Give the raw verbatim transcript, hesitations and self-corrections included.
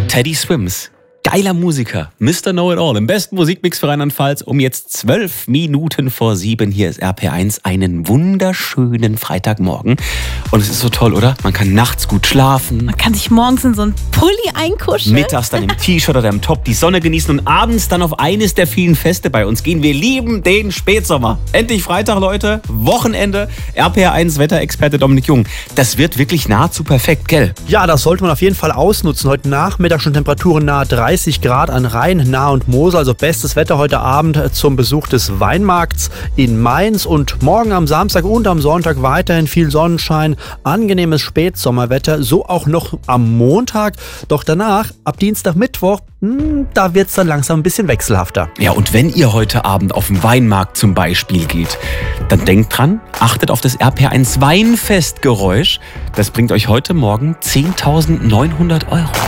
Teddy Swims. Geiler Musiker, Mister Know-It-All, im besten Musikmix für Rheinland-Pfalz um jetzt zwölf Minuten vor sieben. Hier ist R P eins, einen wunderschönen Freitagmorgen. Und es ist so toll, oder? Man kann nachts gut schlafen. Man kann sich morgens in so einen Pulli einkuscheln. Mittags dann im T-Shirt oder im Top die Sonne genießen und abends dann auf eines der vielen Feste bei uns gehen. Wir lieben den Spätsommer. Endlich Freitag, Leute, Wochenende. R P eins Wetterexperte Dominik Jung. Das wird wirklich nahezu perfekt, gell? Ja, das sollte man auf jeden Fall ausnutzen. Heute Nachmittag schon Temperaturen nahe dreißig Grad an Rhein, Nahe und Mosel. Also bestes Wetter heute Abend zum Besuch des Weinmarkts in Mainz. Und morgen am Samstag und am Sonntag weiterhin viel Sonnenschein, angenehmes Spätsommerwetter. So auch noch am Montag. Doch danach, ab Dienstag, Mittwoch, mh, da wird es dann langsam ein bisschen wechselhafter. Ja, und wenn ihr heute Abend auf dem Weinmarkt zum Beispiel geht, dann denkt dran, achtet auf das R P eins Weinfestgeräusch. Das bringt euch heute Morgen zehntausendneunhundert Euro.